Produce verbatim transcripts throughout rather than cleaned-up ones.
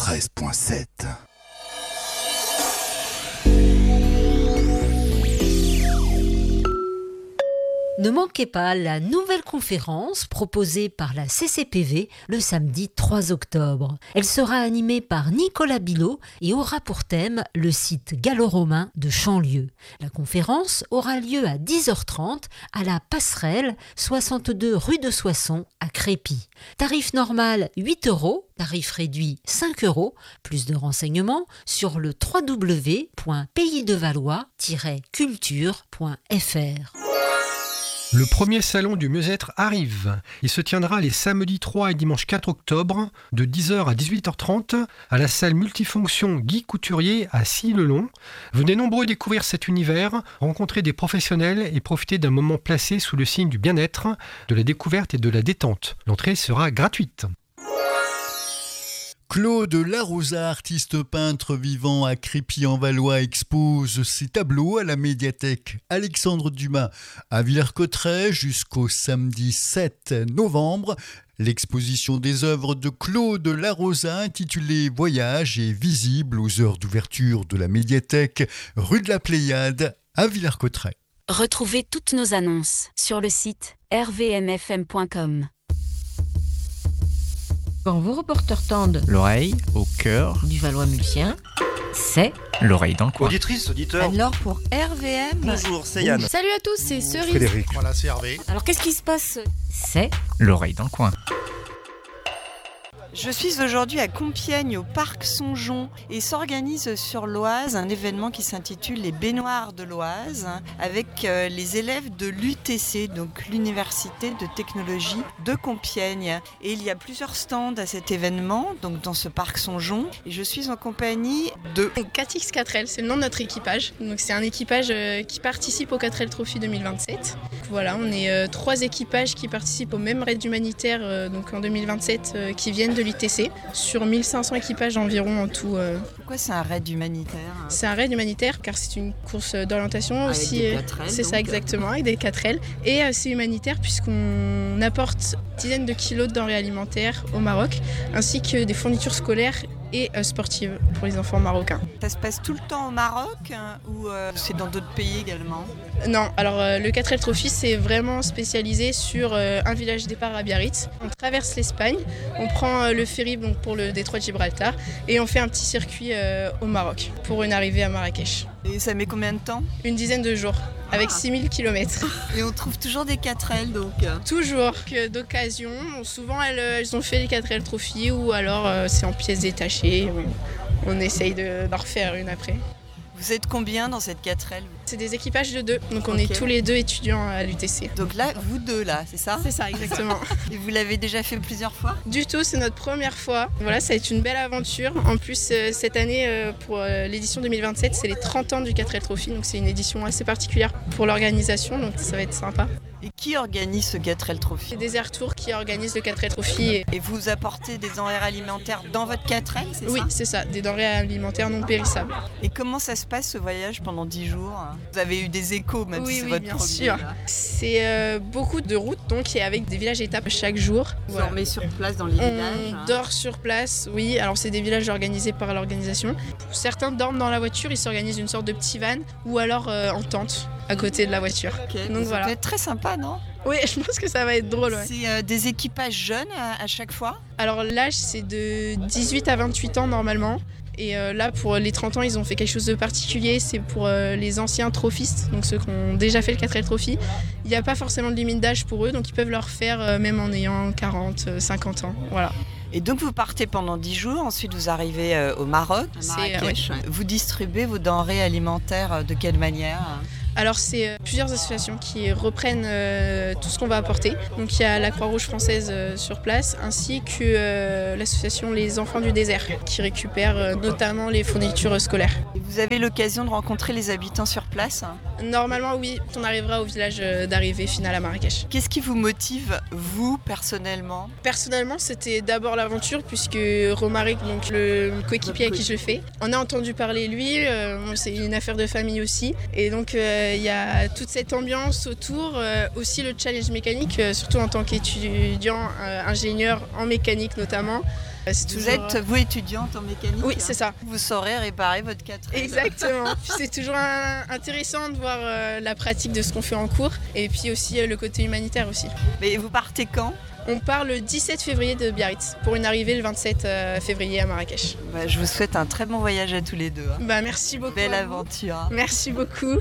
treize virgule sept. Ne manquez pas la nouvelle conférence proposée par la C C P V le samedi trois octobre. Elle sera animée par Nicolas Bilot et aura pour thème le site gallo-romain de Chanlieu. La conférence aura lieu à dix heures trente à la Passerelle, soixante-deux rue de Soissons à Crépy. Tarif normal huit euros, tarif réduit cinq euros. Plus de renseignements sur le w w w point pays de valois tiret culture point f r. Le premier salon du mieux-être arrive. Il se tiendra les samedis trois et dimanche quatre octobre de dix heures à dix-huit heures trente à la salle multifonction Guy Couturier à Sille-le-Long. Venez nombreux découvrir cet univers, rencontrer des professionnels et profiter d'un moment placé sous le signe du bien-être, de la découverte et de la détente. L'entrée sera gratuite. Claude Larosa, artiste peintre vivant à Crépy-en-Valois, expose ses tableaux à la médiathèque Alexandre Dumas à Villers-Cotterêts jusqu'au samedi sept novembre. L'exposition des œuvres de Claude Larosa intitulée Voyage est visible aux heures d'ouverture de la médiathèque rue de la Pléiade à Villers-Cotterêts. Retrouvez toutes nos annonces sur le site r v m f m point com. Quand vos reporters tendent l'oreille au cœur du Valois-Mulsien, c'est l'oreille dans le coin. Auditrice, auditeur. Alors pour R V M... Bonjour, c'est Yann. Salut à tous, c'est Cerise. Frédéric. Voilà, c'est Hervé. Alors qu'est-ce qui se passe ? C'est l'oreille dans le coin. Je suis aujourd'hui à Compiègne au parc Songeon et s'organise sur l'Oise un événement qui s'intitule les baignoires de l'Oise avec les élèves de l'U T C, donc l'Université de technologie de Compiègne. Et il y a plusieurs stands à cet événement, donc dans ce parc Songeon. Et je suis en compagnie de quatre X quatre L, c'est le nom de notre équipage. Donc c'est un équipage qui participe au quatre L Trophy deux mille vingt-sept. Voilà, on est euh, trois équipages qui participent au même raid humanitaire euh, donc en deux mille vingt-sept euh, qui viennent de l'U T C sur mille cinq cents équipages environ en tout. Euh. Pourquoi c'est un raid humanitaire ? C'est un raid humanitaire car c'est une course d'orientation avec aussi. Des quatre L, c'est donc. ça exactement, avec des quatre L. Et euh, c'est humanitaire puisqu'on apporte dizaines de kilos de denrées alimentaires au Maroc ainsi que des fournitures scolaires et euh, sportives pour les enfants marocains. Ça se passe tout le temps au Maroc hein, ou euh, c'est dans d'autres pays également ? Non, alors euh, le quatre L Trophy c'est vraiment spécialisé sur euh, un village départ à Biarritz. On traverse l'Espagne, on prend euh, le ferry donc, pour le détroit de Gibraltar et on fait un petit circuit euh, au Maroc pour une arrivée à Marrakech. Et ça met combien de temps ? Une dizaine de jours, avec six mille kilomètres. Et on trouve toujours des quatre L donc ? Toujours, que d'occasion. Souvent elles, elles ont fait les quatre L Trophy ou alors euh, c'est en pièces détachées. On, on essaye de, d'en refaire une après. Vous êtes combien dans cette quatre L ? C'est des équipages de deux, donc on okay. est tous les deux étudiants à l'U T C. Donc là, vous deux là, c'est ça ? C'est ça, exactement. Et vous l'avez déjà fait plusieurs fois ? Du tout, c'est notre première fois. Voilà, ça va être une belle aventure. En plus, euh, cette année, euh, pour euh, l'édition deux mille vingt-sept, c'est les trente ans du quatre L Trophy, donc c'est une édition assez particulière pour l'organisation, donc ça va être sympa. Et qui organise ce quatre L Trophy ? C'est Désert Tour qui organise le quatre L Trophy. Et... et vous apportez des denrées alimentaires dans votre quatre L, c'est oui, ça ? Oui, c'est ça, des denrées alimentaires non périssables. Et comment ça se passe ce voyage pendant dix jours ? Vous avez eu des échos, même oui, si c'est oui, votre bien premier. Sûr. Là. C'est euh, beaucoup de routes, donc, et avec des villages étapes chaque jour. Vous voilà. dormez sur place dans les On villages ? On dort sur place, oui. Alors c'est des villages organisés par l'organisation. Certains dorment dans la voiture, ils s'organisent une sorte de petit van, ou alors euh, en tente à côté de la voiture. Okay. Donc ça voilà. peut être très sympa, non ? Oui, je pense que ça va être drôle. Ouais. C'est euh, des équipages jeunes à, à chaque fois ? Alors l'âge c'est de dix-huit à vingt-huit ans normalement. Et euh, là pour les trente ans ils ont fait quelque chose de particulier, c'est pour euh, les anciens trophistes, donc ceux qui ont déjà fait le quatre L Trophy. Il n'y a pas forcément de limite d'âge pour eux, donc ils peuvent le refaire euh, même en ayant quarante, cinquante ans. Voilà. Et donc vous partez pendant dix jours, ensuite vous arrivez euh, au Maroc, à Marrakech. Ouais. Vous distribuez vos denrées alimentaires de quelle manière ? Alors c'est euh, plusieurs associations qui reprennent euh, tout ce qu'on va apporter. Donc il y a la Croix-Rouge française euh, sur place ainsi que euh, l'association Les Enfants du Désert qui récupère euh, notamment les fournitures scolaires. Et vous avez l'occasion de rencontrer les habitants sur place ? Normalement oui, on arrivera au village d'arrivée finale à Marrakech. Qu'est-ce qui vous motive, vous, personnellement ? Personnellement c'était d'abord l'aventure puisque Romaric, donc le coéquipier à qui je le fais, on a entendu parler lui, euh, c'est une affaire de famille aussi. Et donc euh, il y a toute cette ambiance autour, euh, aussi le challenge mécanique, euh, surtout en tant qu'étudiant, euh, ingénieur en mécanique notamment. C'est Vous toujours... êtes, vous, étudiante en mécanique? Oui, c'est ça. Vous saurez réparer votre quatre L. Exactement. Puis c'est toujours un- intéressant de voir euh, la pratique de ce qu'on fait en cours et puis aussi euh, le côté humanitaire aussi. Mais vous partez quand? On part le dix-sept février de Biarritz pour une arrivée le vingt-sept euh, février à Marrakech. Bah, je vous souhaite un très bon voyage à tous les deux. hein. Bah merci beaucoup. Belle à vous. aventure. Merci beaucoup.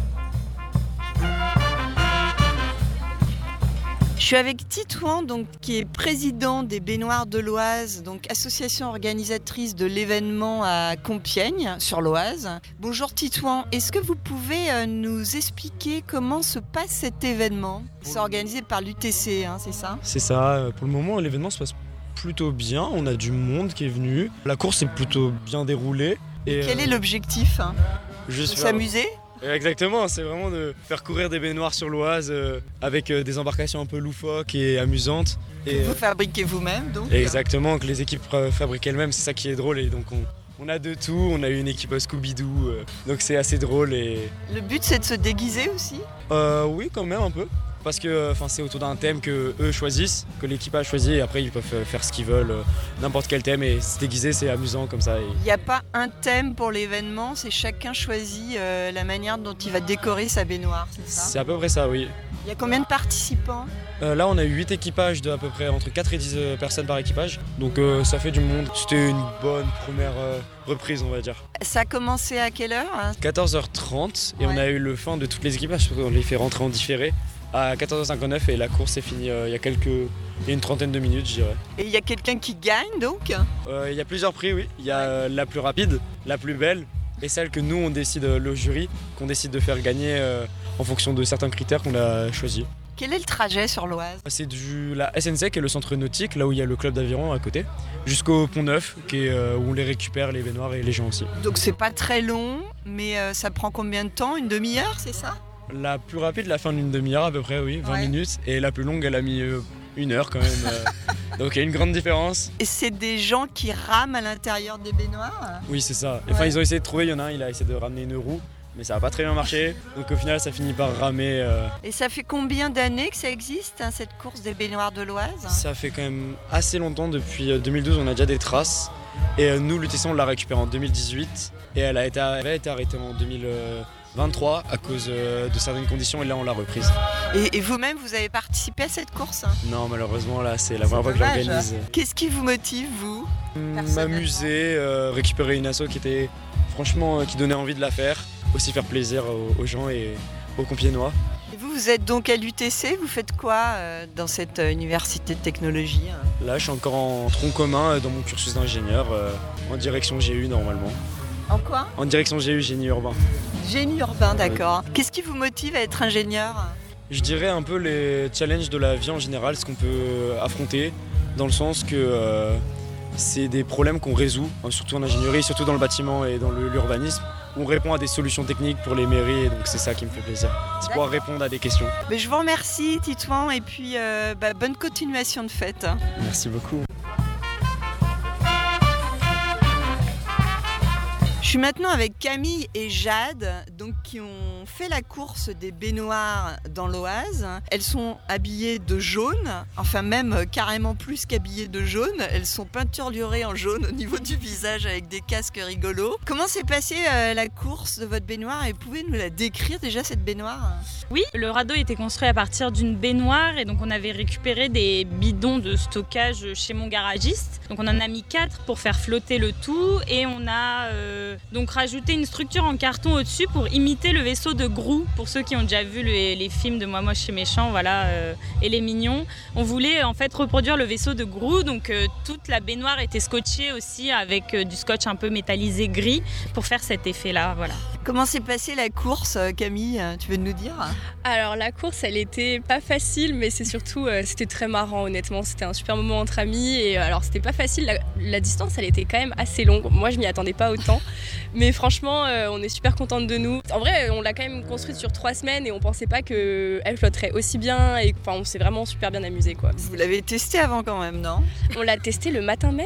Je suis avec Titouan, donc, qui est président des Baignoires de l'Oise, donc association organisatrice de l'événement à Compiègne, sur l'Oise. Bonjour Titouan, est-ce que vous pouvez euh, nous expliquer comment se passe cet événement? C'est organisé par l'U T C, hein, c'est ça? C'est ça, pour le moment l'événement se passe plutôt bien, on a du monde qui est venu, la course est plutôt bien déroulée. Et Quel euh, est l'objectif hein juste De faire- s'amuser? Exactement, c'est vraiment de faire courir des baignoires sur l'Oise euh, avec euh, des embarcations un peu loufoques et amusantes. Et, Vous euh, fabriquez vous-même donc? exactement, que les équipes euh, fabriquent elles-mêmes, c'est ça qui est drôle. Et donc on, on a de tout, on a eu une équipe Scooby-Doo, euh, donc c'est assez drôle. Et Le but c'est de se déguiser aussi? euh, oui, quand même un peu. Parce que enfin, c'est autour d'un thème que eux choisissent, que l'équipe a choisi, et après ils peuvent euh, faire ce qu'ils veulent, euh, n'importe quel thème, et se déguiser c'est amusant comme ça. Et... Il n'y a pas un thème pour l'événement, c'est chacun choisit euh, la manière dont il va décorer sa baignoire, c'est ça? C'est à peu près ça, oui. Il y a combien de participants? Euh, là on a eu huit équipages de à peu près entre quatre et dix euh, personnes par équipage, donc euh, ça fait du monde. C'était une bonne première euh, reprise on va dire. Ça a commencé à quelle heure hein? quatorze heures trente et Ouais. on a eu le fin de toutes les équipages, on les fait rentrer en différé à quatorze heures cinquante-neuf et la course est finie euh, il y a quelques... il y a une trentaine de minutes je dirais. Et il y a quelqu'un qui gagne donc? Euh, Il y a plusieurs prix oui, il y a euh, la plus rapide, la plus belle et celle que nous on décide, euh, le jury, qu'on décide de faire gagner euh, en fonction de certains critères qu'on a choisis. Quel est le trajet sur l'Oise? C'est du la S N C qui est le centre nautique, là où il y a le club d'aviron à côté, jusqu'au Pont Neuf qui est, euh, où on les récupère, les baignoires et les gens aussi. Donc c'est pas très long, mais euh, ça prend combien de temps? Une demi-heure, c'est ça? La plus rapide, la fin d'une demi-heure à peu près, oui, vingt Ouais. minutes, et la plus longue, elle a mis euh, une heure quand même. euh. Donc il y a une grande différence. Et c'est des gens qui rament à l'intérieur des baignoires? Oui, c'est ça. Enfin, Ouais. ils ont essayé de trouver, il y en a un, il a essayé de ramener une roue, mais ça n'a pas très bien marché. Donc au final, ça finit par ramer. euh. Et ça fait combien d'années que ça existe, hein, cette course des baignoires de l'Oise? Ça fait quand même assez longtemps, depuis euh, deux mille douze, on a déjà des traces. Et euh, nous, l'U T C, on l'a récupérée en deux mille dix-huit, et elle a été, elle a été arrêtée en deux mille vingt-trois à cause euh, de certaines conditions, et là, on l'a reprise. Et, et vous-même, vous avez participé à cette course hein? Non, malheureusement, là, c'est la première fois que je Dommage. l'organise. Qu'est-ce qui vous motive, vous? Personnellement. M'amuser, euh, récupérer une asso qui était franchement euh, qui donnait envie de la faire, aussi faire plaisir aux, aux gens et aux Compiègnois. Et vous, vous êtes donc à l'U T C, vous faites quoi euh, dans cette euh, université de technologie hein? Là, je suis encore en tronc commun euh, dans mon cursus d'ingénieur, euh, en direction G U normalement. En quoi? En direction G U, génie urbain. Génie urbain, d'accord. Qu'est-ce qui vous motive à être ingénieur? Je dirais un peu les challenges de la vie en général, ce qu'on peut affronter, dans le sens que euh, c'est des problèmes qu'on résout, hein, surtout en ingénierie, surtout dans le bâtiment et dans le- l'urbanisme. On répond à des solutions techniques pour les mairies, et donc c'est ça qui me fait plaisir. C'est pouvoir répondre à des questions. Mais je vous remercie, Titouan, et puis euh, bah, bonne continuation de fête. Merci beaucoup. Je suis maintenant avec Camille et Jade, donc, qui ont fait la course des baignoires dans l'Oise. Elles sont habillées de jaune, enfin même euh, carrément plus qu'habillées de jaune. Elles sont peinturlurées en jaune au niveau du visage avec des casques rigolos. Comment s'est passée euh, la course de votre baignoire et pouvez-vous nous la décrire déjà cette baignoire? Oui, le radeau était construit à partir d'une baignoire et donc on avait récupéré des bidons de stockage chez mon garagiste. Donc on en a mis quatre pour faire flotter le tout et on a euh, donc rajouté une structure en carton au-dessus pour imiter le vaisseau de Grou. Pour ceux qui ont déjà vu les, les films de Moi Moche et Méchant, voilà, euh, et Les Mignons, on voulait en fait reproduire le vaisseau de Grou. Donc euh, toute la baignoire était scotchée aussi avec euh, du scotch un peu métallisé gris pour faire cet effet-là, voilà. Comment s'est passée la course, Camille? Tu veux nous dire? Alors la course, elle était pas facile, mais c'est surtout, euh, c'était très marrant honnêtement. C'était un super moment entre amis et euh, alors c'était pas facile. La, la distance, elle était quand même assez longue. Moi, je m'y attendais pas autant, mais franchement, euh, on est super contente de nous. En vrai, on l'a quand même construite sur trois semaines et on pensait pas que elle flotterait aussi bien. Et enfin, on s'est vraiment super bien amusé quoi. Vous l'avez testé avant quand même, non? On l'a testé le matin même.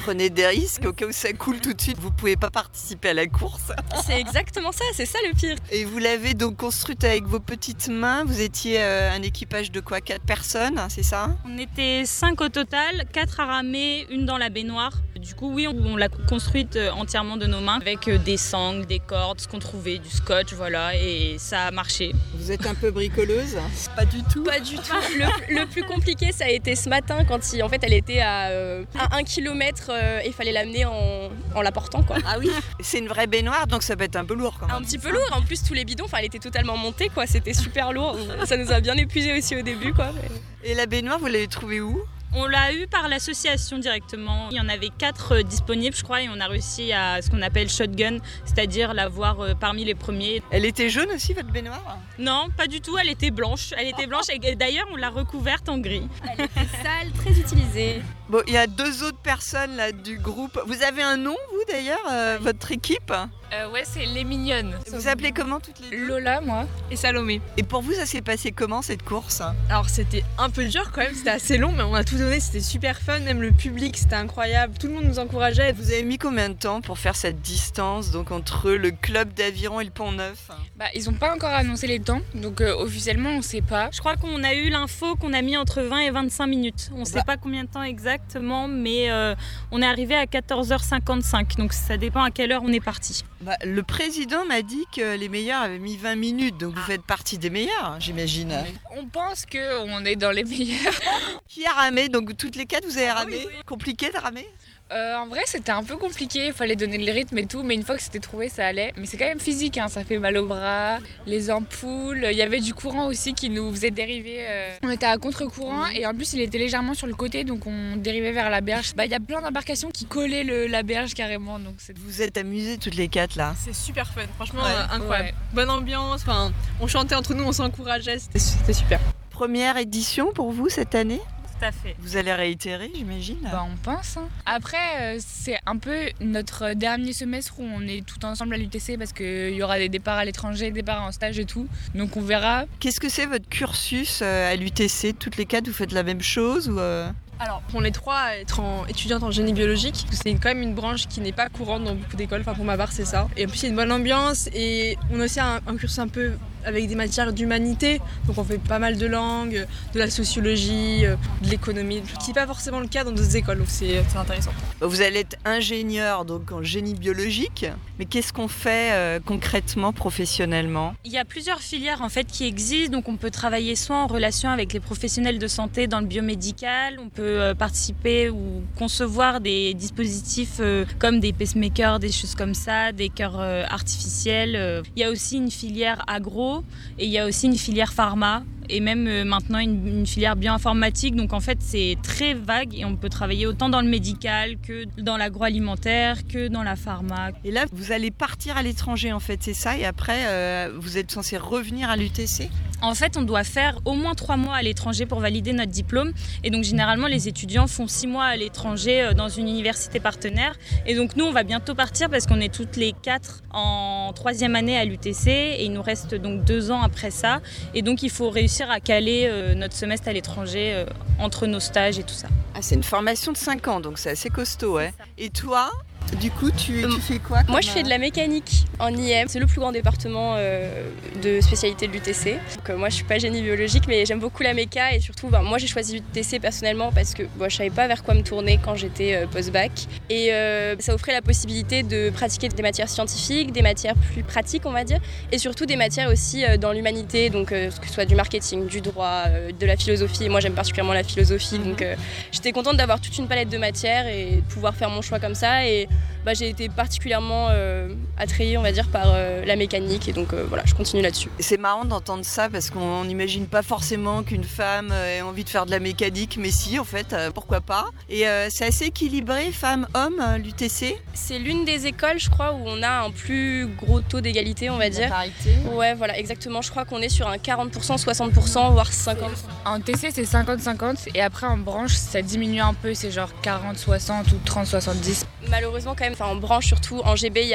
Prenez des risques, au cas où ça coule tout de suite, vous pouvez pas participer à la course. C'est exactement ça, c'est ça le pire. Et vous l'avez donc construite avec vos petites mains, vous étiez euh, un équipage de quoi, quatre personnes, c'est ça? On était cinq au total, quatre à ramer, une dans la baignoire. Du coup, oui, on, on l'a construite entièrement de nos mains, avec des sangles, des cordes, ce qu'on trouvait, du scotch, voilà, et ça a marché. Vous êtes un peu bricoleuse? Pas du tout. Pas du tout. Le, le plus compliqué, ça a été ce matin, quand il, en fait, elle était à, euh, à un kilomètre euh, et il fallait l'amener en, en la portant, quoi. Ah oui. C'est une vraie baignoire, donc ça peut être un peu lourd quand même. Un petit peu lourd. En plus, tous les bidons, enfin, elle était totalement montée, quoi. C'était super lourd. Ça nous a bien épuisé aussi au début, quoi. Et la baignoire, vous l'avez trouvée où? On l'a eu par l'association directement. Il y en avait quatre disponibles, je crois, et on a réussi à ce qu'on appelle shotgun, c'est-à-dire l'avoir parmi les premiers. Elle était jaune aussi, votre baignoire? Non, pas du tout. Elle était blanche. Elle était blanche et d'ailleurs, on l'a recouverte en gris. Elle était sale, très utilisée. Bon, il y a deux autres personnes là du groupe. Vous avez un nom, vous d'ailleurs, euh, votre équipe? Euh, ouais, c'est les mignonnes. Vous appelez comment toutes les deux? Lola, moi, et Salomé. Et pour vous, ça s'est passé comment cette course? Alors c'était un peu dur quand même, c'était assez long, mais on a tout donné, c'était super fun, même le public, c'était incroyable, tout le monde nous encourageait. Vous avez mis combien de temps pour faire cette distance donc entre le club d'aviron et le Pont Neuf? Bah, ils n'ont pas encore annoncé les temps, donc euh, officiellement on ne sait pas. Je crois qu'on a eu l'info qu'on a mis entre vingt et vingt-cinq minutes. On ne sait bah. pas combien de temps exactement, mais euh, on est arrivé à quatorze heures cinquante-cinq, donc ça dépend à quelle heure on est parti. Bah, le président m'a dit que les meilleurs avaient mis vingt minutes, donc vous faites partie des meilleurs, j'imagine. On pense qu'on est dans les meilleurs. Qui a ramé? Donc toutes les quatre, vous avez ramé? Ah oui, oui. Compliqué de ramer? Euh, en vrai, c'était un peu compliqué, il fallait donner le rythme et tout, mais une fois que c'était trouvé, ça allait. Mais c'est quand même physique, hein, ça fait mal aux bras, les ampoules. Il y avait du courant aussi qui nous faisait dériver. Euh... On était à contre-courant et en plus, il était légèrement sur le côté, donc on dérivait vers la berge. Bah, il y a plein d'embarcations qui collaient le, la berge carrément. Donc c'est... Vous êtes amusés toutes les quatre là? C'est super fun, franchement ouais. euh, incroyable. Ouais. Bonne ambiance, enfin, on chantait entre nous, on s'encourageait, c'était, c'était super. Première édition pour vous cette année? Tout à fait. Vous allez réitérer, j'imagine? Bah, on pense. Hein. Après, euh, c'est un peu notre dernier semestre où on est tout ensemble à l'U T C parce qu'il y aura des départs à l'étranger, des départs en stage et tout. Donc on verra. Qu'est-ce que c'est votre cursus à l'U T C? Toutes les quatre, vous faites la même chose ou euh... Alors, pour les trois, être en, étudiante en génie biologique, c'est quand même une branche qui n'est pas courante dans beaucoup d'écoles, enfin pour ma part c'est ça. Et puis c'est une bonne ambiance et on a aussi un, un cursus un peu avec des matières d'humanité, donc on fait pas mal de langues, de la sociologie, de l'économie, ce qui n'est pas forcément le cas dans d'autres écoles, donc c'est, c'est intéressant. Vous allez être ingénieur donc en génie biologique, mais qu'est-ce qu'on fait euh, concrètement, professionnellement? Il y a plusieurs filières en fait qui existent, donc on peut travailler soit en relation avec les professionnels de santé dans le biomédical, on peut euh, participer ou concevoir des dispositifs euh, comme des pacemakers, des choses comme ça, des cœurs euh, artificiels. Euh. Il y a aussi une filière agro, et il y a aussi une filière pharma et même euh, maintenant une, une filière bioinformatique. Donc en fait c'est très vague et on peut travailler autant dans le médical que dans l'agroalimentaire que dans la pharma. Et là vous allez partir à l'étranger en fait, c'est ça? Et après euh, vous êtes censé revenir à l'U T C? En fait on doit faire au moins trois mois à l'étranger pour valider notre diplôme et donc généralement les étudiants font six mois à l'étranger dans une université partenaire et donc nous on va bientôt partir parce qu'on est toutes les quatre en troisième année à l'U T C et il nous reste donc deux ans après ça et donc il faut réussir à caler euh, notre semestre à l'étranger euh, entre nos stages et tout ça. Ah, c'est une formation de cinq ans donc c'est assez costaud, ouais. Et toi? Du coup, tu, tu fais quoi? Moi, je fais de la mécanique en I M. C'est le plus grand département euh, de spécialité de l'U T C. Donc, euh, moi, je suis pas génie biologique, mais j'aime beaucoup la méca. Et surtout, ben, moi, j'ai choisi l'U T C personnellement parce que bon, je savais pas vers quoi me tourner quand j'étais euh, post-bac. Et euh, ça offrait la possibilité de pratiquer des matières scientifiques, des matières plus pratiques, on va dire. Et surtout des matières aussi euh, dans l'humanité, donc euh, que ce soit du marketing, du droit, euh, de la philosophie. Moi, j'aime particulièrement la philosophie. Donc, euh, j'étais contente d'avoir toute une palette de matières et de pouvoir faire mon choix comme ça. Et bah, j'ai été particulièrement euh, attrayée, on va dire, par euh, la mécanique et donc euh, voilà, je continue là-dessus. C'est marrant d'entendre ça parce qu'on n'imagine pas forcément qu'une femme ait envie de faire de la mécanique, mais si, en fait, euh, pourquoi pas. Et euh, c'est assez équilibré, femmes-hommes, l'U T C? C'est l'une des écoles, je crois, où on a un plus gros taux d'égalité, on va dire. La parité. Ouais, voilà, exactement. Je crois qu'on est sur un quarante pour cent, soixante pour cent, voire cinquante pour cent. En T C, c'est cinquante cinquante et après en branche, ça diminue un peu, c'est genre quarante soixante ou trente soixante-dix. Malheureusement, quand même, enfin, en branche surtout, en G B, il y a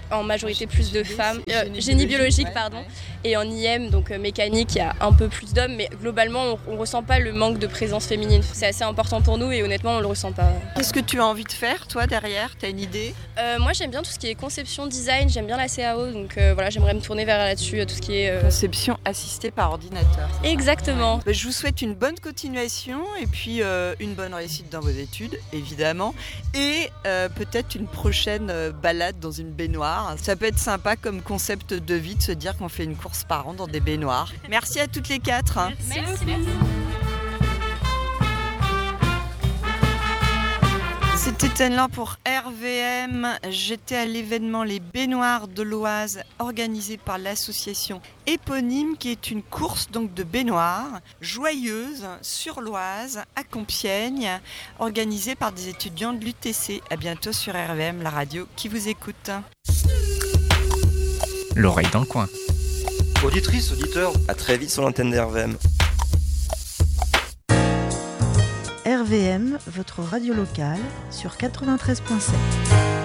en majorité plus de femmes. Euh, génie génie biologique, biologique, pardon. Et en I M, donc euh, mécanique, il y a un peu plus d'hommes, mais globalement, on ne ressent pas le manque de présence féminine. C'est assez important pour nous et honnêtement, on ne le ressent pas. Qu'est-ce que tu as envie de faire, toi, derrière? Tu as une idée? euh, Moi, j'aime bien tout ce qui est conception, design, j'aime bien la C A O, donc euh, voilà, j'aimerais me tourner vers là-dessus, tout ce qui est... Euh... Conception assistée par ordinateur. Exactement. Ouais. Je vous souhaite une bonne continuation et puis euh, une bonne réussite dans vos études, évidemment, et euh, peut-être une prochaine euh, balade dans une baignoire. Ça peut être sympa comme concept de vie de se dire qu'on fait une course par an dans des baignoires. Merci à toutes les quatre. Hein. Merci. Merci. C'était Anne-Laure pour R V M. J'étais à l'événement Les Baignoires de l'Oise organisé par l'association éponyme qui est une course donc de baignoires joyeuse sur l'Oise à Compiègne organisée par des étudiants de l'U T C. À bientôt sur R V M, la radio qui vous écoute. L'oreille dans le coin. Auditrice, auditeur, à très vite sur l'antenne de R V M. R V M, votre radio locale, sur quatre-vingt-treize virgule sept.